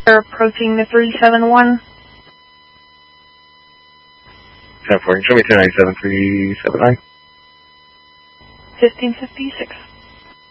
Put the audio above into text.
They're approaching the 371. 10-4, show me 297, 379. 1556.